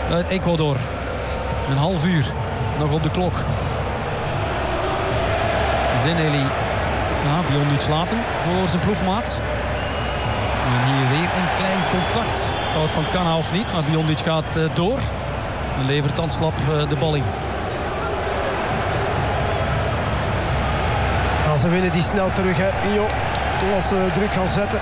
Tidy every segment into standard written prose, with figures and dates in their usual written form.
uit Ecuador. Een half uur nog op de klok. Zeneli Biondic laten voor zijn ploegmaat. En hier weer een klein contact. Fout van Kana of niet, maar Biondic gaat door. En levert dan slap de bal in. Ja, ze winnen die snel terug, hè. Union, als ze druk gaan zetten.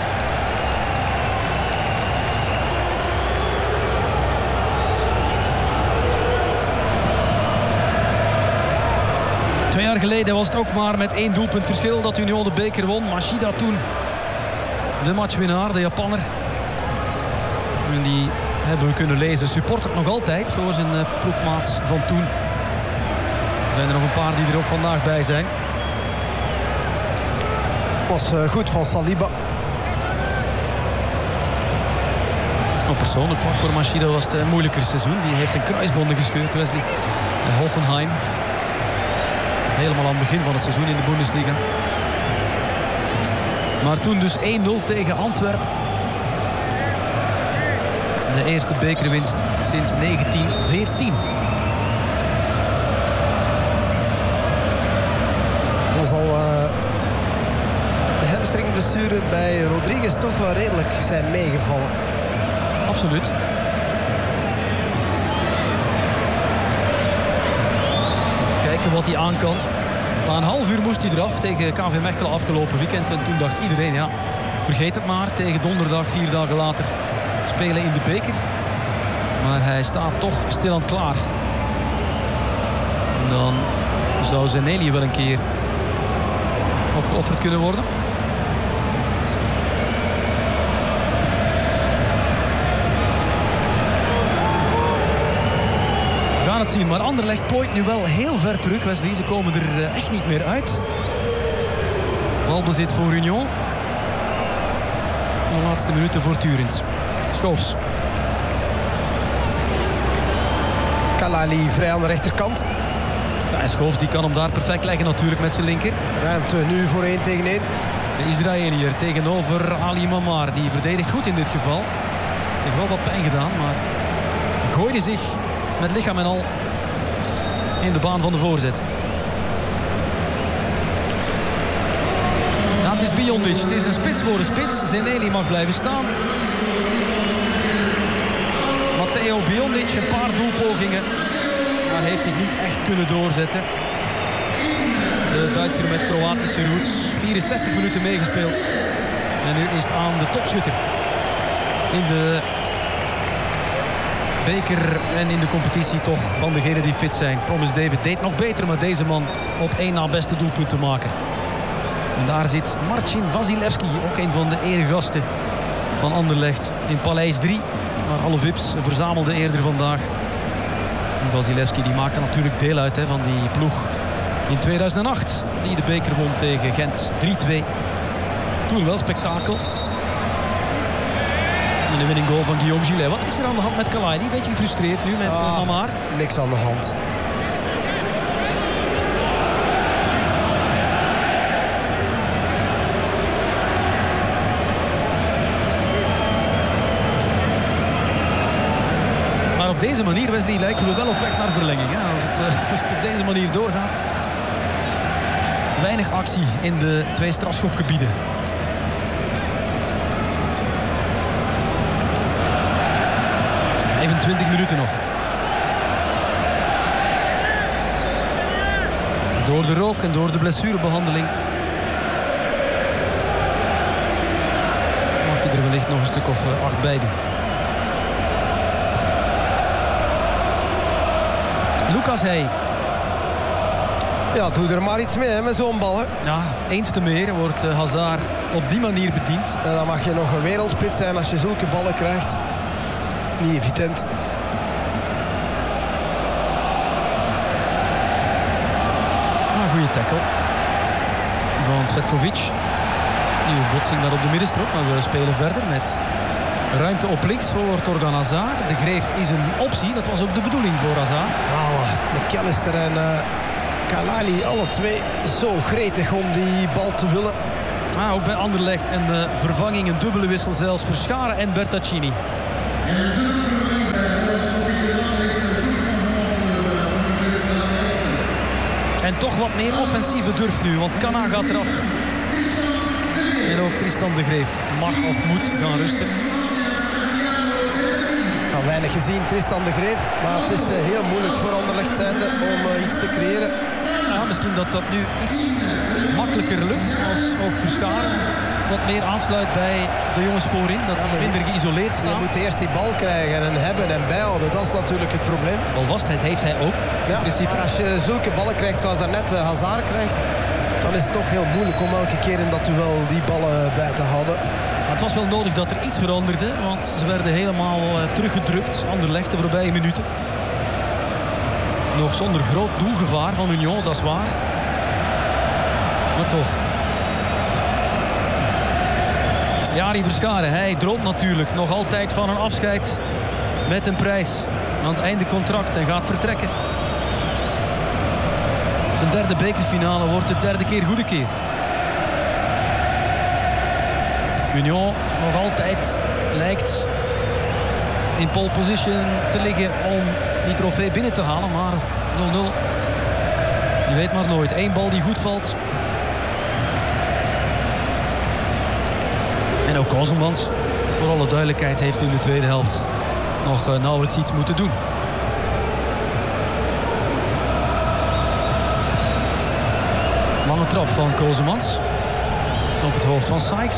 Twee jaar geleden was het ook maar met 1 doelpunt verschil dat Union de beker won. Machida toen de matchwinnaar, de Japanner. En die hebben we kunnen lezen. Supportert nog altijd voor zijn ploegmaats van toen. Er zijn er nog een paar die er ook vandaag bij zijn. Was goed van Saliba. Op persoonlijk vlak voor Machida was het een moeilijker seizoen. Die heeft zijn kruisbonden gescheurd, Wesley. Hoffenheim. Helemaal aan het begin van het seizoen in de Bundesliga. Maar toen dus 1-0 tegen Antwerpen. De eerste bekerwinst sinds 1914. Dan zal de hamstringblessure bij Rodriguez toch wel redelijk zijn meegevallen. Absoluut. Kijken wat hij aan kan. Na een half uur moest hij eraf tegen KV Mechelen afgelopen weekend. En toen dacht iedereen, ja, vergeet het maar. Tegen donderdag, 4 dagen later, spelen in de beker. Maar hij staat toch stilaan klaar. En dan zou Zeneli wel een keer opgeofferd kunnen worden. We gaan het zien, maar Anderlecht plooit nu wel heel ver terug, Wesley. Ze komen er echt niet meer uit. Balbezit voor Union. De laatste minuten voortdurend. Schoofs. Kalali vrij aan de rechterkant. Ja, en Schoofs die kan hem daar perfect leggen natuurlijk met zijn linker. Ruimte nu voor 1 tegen 1. De Israëliër tegenover Ali Mamar. Die verdedigt goed in dit geval. Heeft zich wel wat pijn gedaan, maar gooide zich met lichaam en al in de baan van de voorzet. Ja, het is Biondic. Het is een spits voor een spits. Zeneli mag blijven staan. Matteo Biondic, een paar doelpogingen. Maar heeft zich niet echt kunnen doorzetten. De Duitser met Kroatische roots. 64 minuten meegespeeld. En nu is het aan de topschutter. In de beker en in de competitie toch van degenen die fit zijn. Promise David deed nog beter, maar deze man op 1 na beste doelpunt te maken. En daar zit Marcin Vasilevski, ook een van de eregasten van Anderlecht in Paleis 3. Waar alle VIP's verzamelden eerder vandaag. En Vasilevski die maakte natuurlijk deel uit van die ploeg in 2008. Die de beker won tegen Gent 3-2. Toen wel spektakel. En de winning goal van Guillaume Gillet. Wat is er aan de hand met Kalai? Een beetje gefrustreerd nu met Mamar. Niks aan de hand. Maar op deze manier, Wesley, lijken we wel op weg naar verlenging. Hè? Als het op deze manier doorgaat. Weinig actie in de 2 strafschopgebieden. Even 20 minuten nog. Door de rook en door de blessurebehandeling mag je er wellicht nog een stuk of 8 bij doen. Lucas Hey. Ja, doe er maar iets mee hè, met zo'n bal. Hè. Ja, eens te meer wordt Hazard op die manier bediend. En dan mag je nog een wereldspits zijn als je zulke ballen krijgt. Niet evident. Goede tackle van Svetkovic. Nieuwe botsing daar op de middenstrop. Maar we spelen verder met ruimte op links voor Torgan Hazard. De Greef is een optie. Dat was ook de bedoeling voor Hazard. McAllister en Kalali, alle twee zo gretig om die bal te willen. Ook bij Anderlecht een vervanging, een dubbele wissel zelfs. Verscharen en Bertaccini. En toch wat meer offensieve durf nu, want Kana gaat eraf. En ook Tristan de Greef mag of moet gaan rusten. Nou, weinig gezien Tristan de Greef, maar het is heel moeilijk voor Anderlecht zijnde om iets te creëren. Ja, misschien dat nu iets makkelijker lukt als ook Verscharen wat meer aansluit bij de jongens voorin. Dat die minder geïsoleerd staan. Je moet eerst die bal krijgen en hebben en bijhouden. Dat is natuurlijk het probleem. Balvastheid heeft hij ook, in principe. Maar als je zulke ballen krijgt zoals daarnet Hazard krijgt, dan is het toch heel moeilijk om elke keer in dat duel die ballen bij te houden. Maar het was wel nodig dat er iets veranderde, want ze werden helemaal teruggedrukt. Anderlecht de voorbije minuten. Nog zonder groot doelgevaar van Union, dat is waar. Maar toch. Jari Verscharen, hij droomt natuurlijk nog altijd van een afscheid met een prijs aan het einde contract en gaat vertrekken. Zijn derde bekerfinale wordt de derde keer goede keer. Union nog altijd lijkt in pole position te liggen om die trofee binnen te halen, maar 0-0. Je weet maar nooit. Eén bal die goed valt. En ook Kozelmans, voor alle duidelijkheid, heeft in de tweede helft nog nauwelijks iets moeten doen. Lange trap van Kozelmans. Op het hoofd van Sykes.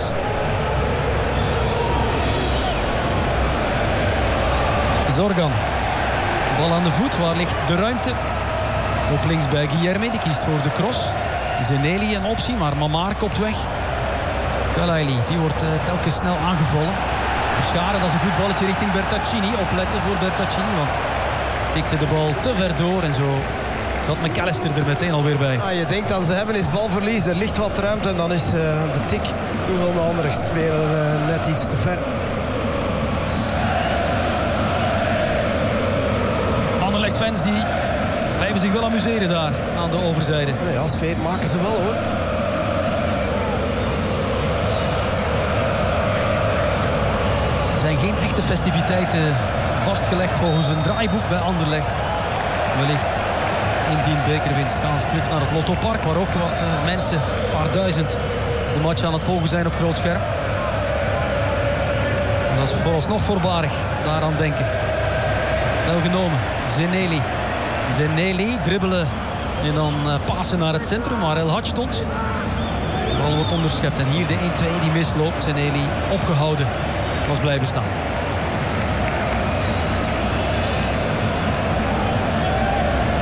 Zorgan. Bal aan de voet, waar ligt de ruimte? Op links bij Guilherme, die kiest voor de cross. Zeneli een optie, maar Mamar kopt weg. Kalaili, die wordt telkens snel aangevallen. Verscharen, dat is een goed balletje richting Bertaccini. Opletten voor Bertaccini, want tikte de bal te ver door en zo zat McAllister er meteen alweer bij. Je denkt dat ze hebben is balverlies, er ligt wat ruimte en dan is de tik van de andere speler net iets te ver. Anderlecht-fans die blijven zich wel amuseren daar aan de overzijde. Ja, sfeer maken ze wel hoor. Er zijn geen echte festiviteiten vastgelegd volgens een draaiboek bij Anderlecht. Wellicht indien bekerwinst gaan ze terug naar het Lottopark, waar ook wat mensen, een paar duizend, de match aan het volgen zijn op groot scherm. En dat is vooralsnog voorbarig, daaraan denken. Snel genomen, Zeneli. Zeneli dribbelen en dan passen naar het centrum waar El Hadj stond. De bal wordt onderschept en hier de 1-2 die misloopt. Zeneli opgehouden, was blijven staan.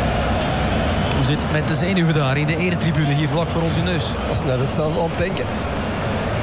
Hoe zit het met de zenuwen daar in de eretribune hier vlak voor onze neus? Dat is net hetzelfde aan het denken.